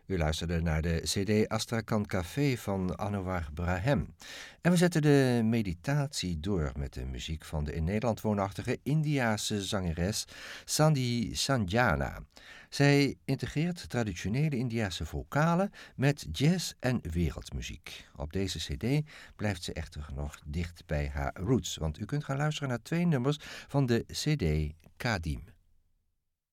U luisterde naar de cd Astrakhan Café van Anouar Brahem. En we zetten de meditatie door met de muziek van de in Nederland woonachtige Indiase zangeres Sandhi Sandjana. Zij integreert traditionele Indiase vocalen met jazz en wereldmuziek. Op deze cd blijft ze echter nog dicht bij haar roots, want u kunt gaan luisteren naar 2 nummers van de cd Kadim.